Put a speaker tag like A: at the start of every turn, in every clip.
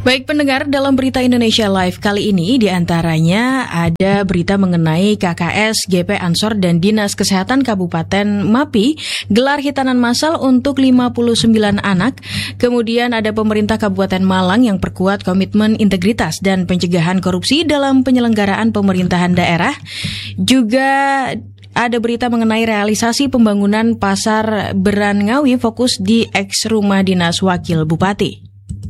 A: Baik pendengar, dalam berita Indonesia Live kali ini diantaranya ada berita mengenai KKS, GP Ansor dan Dinas Kesehatan Kabupaten Mapi gelar hitanan massal untuk 59 anak. Kemudian ada pemerintah Kabupaten Malang yang perkuat komitmen integritas dan pencegahan korupsi dalam penyelenggaraan pemerintahan daerah. Juga ada berita mengenai realisasi pembangunan Pasar Beran Ngawi fokus di eks rumah dinas Wakil Bupati.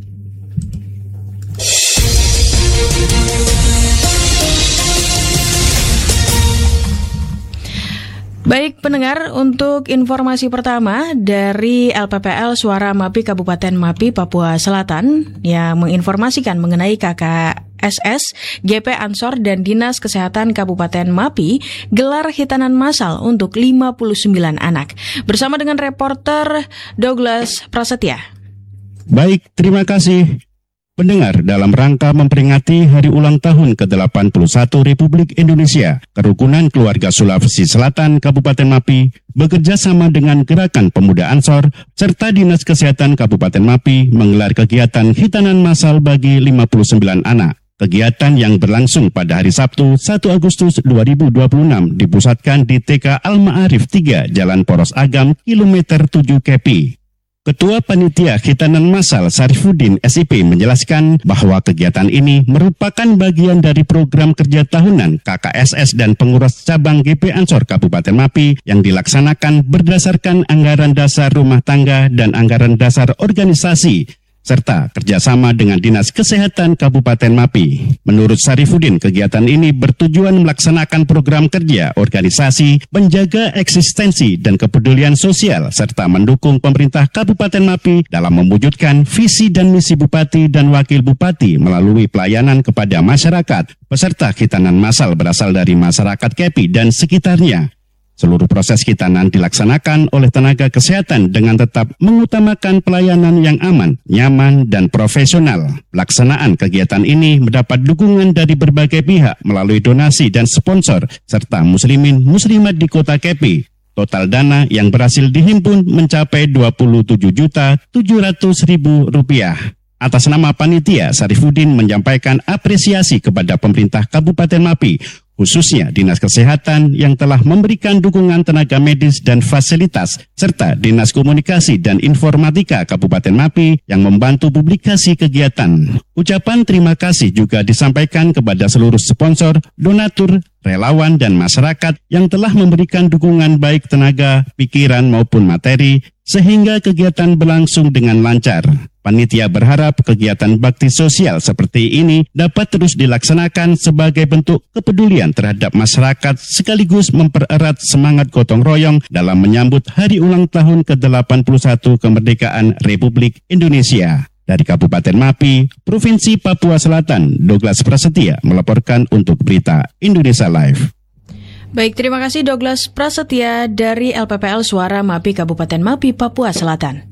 A: Baik pendengar, untuk informasi pertama dari LPPL Suara Mapi Kabupaten Mapi, Papua Selatan yang menginformasikan mengenai KKSS, GP Ansor dan Dinas Kesehatan Kabupaten Mapi gelar hitanan massal untuk 59 anak. Bersama dengan reporter Douglas Prasetya.
B: Baik, terima kasih. Pendengar, dalam rangka memperingati Hari Ulang Tahun ke-81 Republik Indonesia, Kerukunan Keluarga Sulawesi Selatan Kabupaten Mapi bekerja sama dengan Gerakan Pemuda Ansor serta Dinas Kesehatan Kabupaten Mapi menggelar kegiatan hitanan massal bagi 59 anak. Kegiatan yang berlangsung pada hari Sabtu 1 Agustus 2026 dipusatkan di TK Al-Ma'arif 3 Jalan Poros Agam, kilometer 7 Kepi. Ketua Panitia Hitanan Massal Sarifudin SIP menjelaskan bahwa kegiatan ini merupakan bagian dari program kerja tahunan KKSS dan pengurus cabang GP Ansor Kabupaten Mapi yang dilaksanakan berdasarkan anggaran dasar rumah tangga dan anggaran dasar organisasi, serta kerjasama dengan Dinas Kesehatan Kabupaten Mapi. Menurut Sarifudin, kegiatan ini bertujuan melaksanakan program kerja organisasi, menjaga eksistensi dan kepedulian sosial, serta mendukung pemerintah Kabupaten Mapi dalam mewujudkan visi dan misi Bupati dan Wakil Bupati melalui pelayanan kepada masyarakat. Peserta hitanan massal berasal dari masyarakat Kepi dan sekitarnya. Seluruh proses hitanan dilaksanakan oleh tenaga kesehatan dengan tetap mengutamakan pelayanan yang aman, nyaman, dan profesional. Pelaksanaan kegiatan ini mendapat dukungan dari berbagai pihak melalui donasi dan sponsor, serta muslimin muslimat di kota Kepi. Total dana yang berhasil dihimpun mencapai Rp27.700.000. Atas nama panitia, Sarifudin menyampaikan apresiasi kepada pemerintah Kabupaten Mapi, khususnya Dinas Kesehatan yang telah memberikan dukungan tenaga medis dan fasilitas, serta Dinas Komunikasi dan Informatika Kabupaten Mapi yang membantu publikasi kegiatan. Ucapan terima kasih juga disampaikan kepada seluruh sponsor, donatur, relawan, dan masyarakat yang telah memberikan dukungan baik tenaga, pikiran, maupun materi, sehingga kegiatan berlangsung dengan lancar. Panitia berharap kegiatan bakti sosial seperti ini dapat terus dilaksanakan sebagai bentuk kepedulian terhadap masyarakat sekaligus mempererat semangat gotong royong dalam menyambut Hari Ulang Tahun ke-81 Kemerdekaan Republik Indonesia. Dari Kabupaten Mapi, Provinsi Papua Selatan, Douglas Prasetya melaporkan untuk Berita Indonesia Live.
A: Baik, terima kasih Douglas Prasetya dari LPPL Suara Mapi Kabupaten Mapi, Papua Selatan.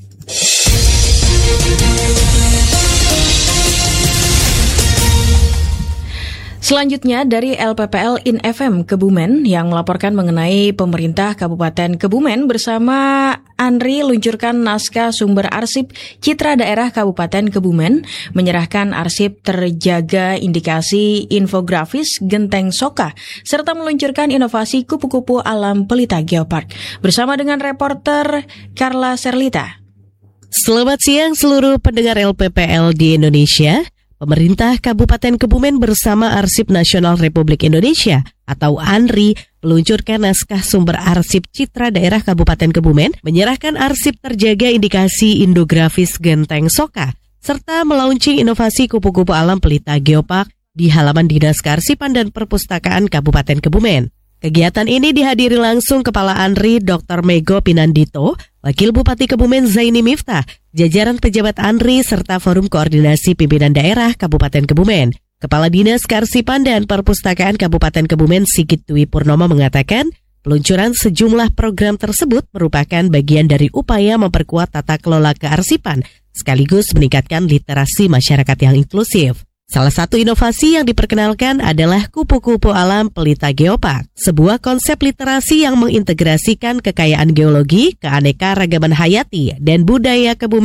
A: Selanjutnya dari LPPL In FM Kebumen yang melaporkan mengenai pemerintah Kabupaten Kebumen bersama Andri luncurkan naskah sumber arsip Citra Daerah Kabupaten Kebumen, menyerahkan arsip terjaga indikasi infografis Genteng Soka, serta meluncurkan inovasi kupu-kupu alam Pelita Geopark. Bersama dengan reporter Carla Serlita.
C: Selamat siang seluruh pendengar LPPL di Indonesia. Pemerintah Kabupaten Kebumen bersama Arsip Nasional Republik Indonesia atau ANRI meluncurkan naskah sumber arsip Citra Daerah Kabupaten Kebumen, menyerahkan arsip terjaga indikasi indografis Genteng Soka, serta melaunching inovasi kupu-kupu alam Pelita Geopark di halaman Dinas Kearsipan dan Perpustakaan Kabupaten Kebumen. Kegiatan ini dihadiri langsung Kepala ANRI Dr. Mego Pinandito, Wakil Bupati Kebumen Zaini Miftah, jajaran pejabat ANRI serta Forum Koordinasi Pimpinan Daerah Kabupaten Kebumen. Kepala Dinas Kearsipan dan Perpustakaan Kabupaten Kebumen Sigit Dwi Purnomo mengatakan, peluncuran sejumlah program tersebut merupakan bagian dari upaya memperkuat tata kelola kearsipan, sekaligus meningkatkan literasi masyarakat yang inklusif. Salah satu inovasi yang diperkenalkan adalah kupu-kupu alam Pelita Geopark, sebuah konsep literasi yang mengintegrasikan kekayaan geologi, keanekaragaman hayati, dan budaya Kebumen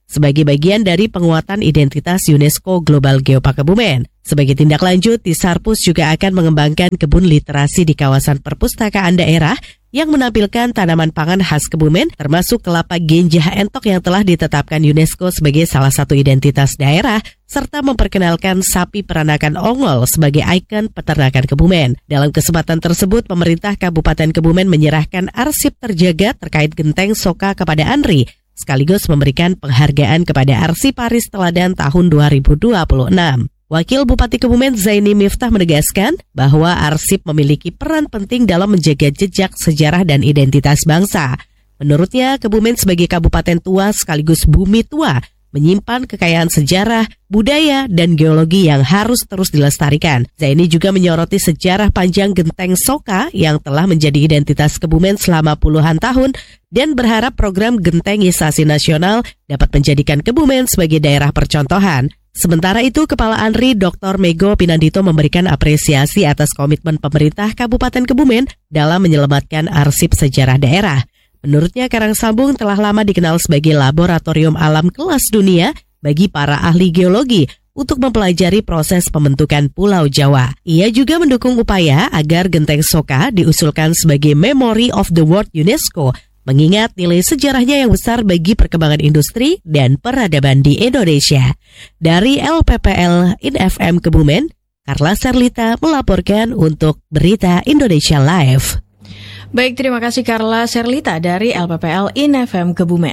C: sebagai bagian dari penguatan identitas UNESCO Global Geopark Kebumen. Sebagai tindak lanjut, Tisarpus juga akan mengembangkan kebun literasi di kawasan perpustakaan daerah yang menampilkan tanaman pangan khas Kebumen, termasuk kelapa genjah entok yang telah ditetapkan UNESCO sebagai salah satu identitas daerah, serta memperkenalkan sapi peranakan Ongol sebagai ikon peternakan Kebumen. Dalam kesempatan tersebut, pemerintah Kabupaten Kebumen menyerahkan arsip terjaga terkait Genteng Soka kepada Andri, sekaligus memberikan penghargaan kepada Arsiparis Teladan tahun 2026. Wakil Bupati Kebumen Zaini Miftah menegaskan bahwa arsip memiliki peran penting dalam menjaga jejak sejarah dan identitas bangsa. Menurutnya, Kebumen sebagai kabupaten tua sekaligus bumi tua menyimpan kekayaan sejarah, budaya, dan geologi yang harus terus dilestarikan. Zaini juga menyoroti sejarah panjang Genteng Soka yang telah menjadi identitas Kebumen selama puluhan tahun dan berharap program Gentengisasi Nasional dapat menjadikan Kebumen sebagai daerah percontohan. Sementara itu, Kepala ANRI Dr. Mego Pinandito memberikan apresiasi atas komitmen pemerintah Kabupaten Kebumen dalam menyelamatkan arsip sejarah daerah. Menurutnya, Karangsambung telah lama dikenal sebagai laboratorium alam kelas dunia bagi para ahli geologi untuk mempelajari proses pembentukan Pulau Jawa. Ia juga mendukung upaya agar Genteng Soka diusulkan sebagai Memory of the World UNESCO, mengingat nilai sejarahnya yang besar bagi perkembangan industri dan peradaban di Indonesia. Dari LPPL InFM Kebumen, Carla Serlita melaporkan untuk Berita Indonesia Live.
A: Baik, terima kasih Carla Serlita dari LPPL InFM Kebumen.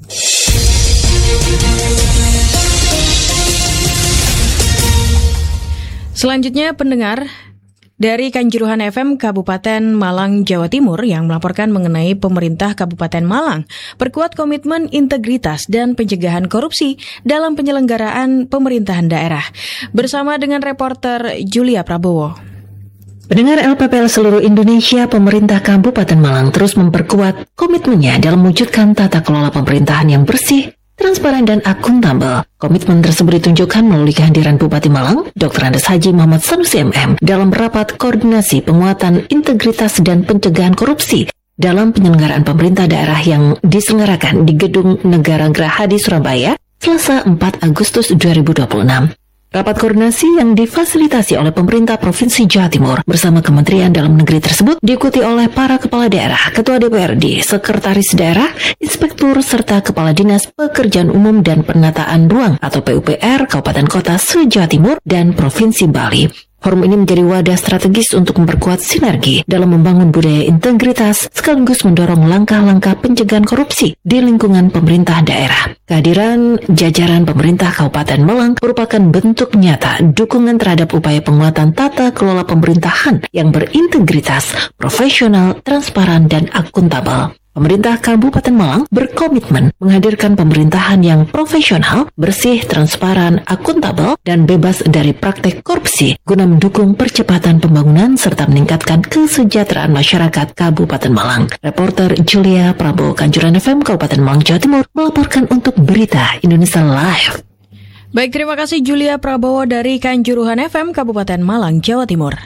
A: Selanjutnya, pendengar dari Kanjuruhan FM Kabupaten Malang, Jawa Timur yang melaporkan mengenai pemerintah Kabupaten Malang perkuat komitmen integritas dan pencegahan korupsi dalam penyelenggaraan pemerintahan daerah. Bersama dengan reporter Julia Prabowo.
D: Pendengar LPPL seluruh Indonesia, pemerintah Kabupaten Malang terus memperkuat komitmennya dalam mewujudkan tata kelola pemerintahan yang bersih, transparan dan akuntabel. Komitmen tersebut ditunjukkan melalui kehadiran Bupati Malang, Dr. Andes Haji Muhammad Sanusi MM, dalam rapat koordinasi penguatan integritas dan pencegahan korupsi dalam penyelenggaraan pemerintah daerah yang diselenggarakan di Gedung Negara Gerahadi Surabaya, Selasa 4 Agustus 2026. Rapat koordinasi yang difasilitasi oleh pemerintah Provinsi Jawa Timur bersama Kementerian Dalam Negeri tersebut diikuti oleh para kepala daerah, ketua DPRD, sekretaris daerah, inspektur, serta kepala dinas pekerjaan umum dan penataan ruang atau PUPR Kabupaten Kota se-Jawa Timur dan Provinsi Bali. Forum ini menjadi wadah strategis untuk memperkuat sinergi dalam membangun budaya integritas sekaligus mendorong langkah-langkah pencegahan korupsi di lingkungan pemerintah daerah. Kehadiran jajaran pemerintah Kabupaten Malang merupakan bentuk nyata dukungan terhadap upaya penguatan tata kelola pemerintahan yang berintegritas, profesional, transparan, dan akuntabel. Pemerintah Kabupaten Malang berkomitmen menghadirkan pemerintahan yang profesional, bersih, transparan, akuntabel, dan bebas dari praktek korupsi guna mendukung percepatan pembangunan serta meningkatkan kesejahteraan masyarakat Kabupaten Malang. Reporter Julia Prabowo, Kanjuruhan FM Kabupaten Malang, Jawa Timur melaporkan untuk Berita Indonesia Live.
A: Baik, terima kasih Julia Prabowo dari Kanjuruhan FM Kabupaten Malang, Jawa Timur.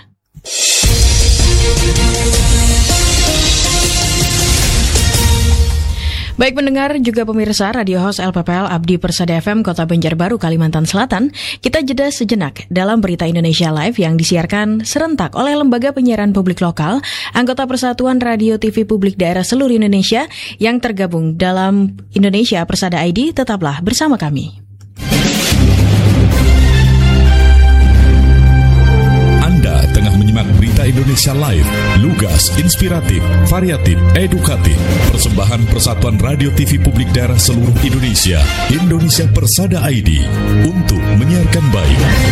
A: Baik pendengar juga pemirsa Radio House LPPL Abdi Persada FM Kota Banjarbaru, Kalimantan Selatan, kita jeda sejenak dalam Berita Indonesia Live yang disiarkan serentak oleh Lembaga Penyiaran Publik Lokal, anggota Persatuan Radio TV Publik Daerah seluruh Indonesia yang tergabung dalam Indonesia Persada ID. Tetaplah bersama kami.
E: Anda tengah menyimak Berita Indonesia Live, lugas, inspiratif, variatif, edukatif. Persembahan Persatuan Radio TV Publik Daerah seluruh Indonesia, Indonesia Persada ID, untuk menyiarkan baik.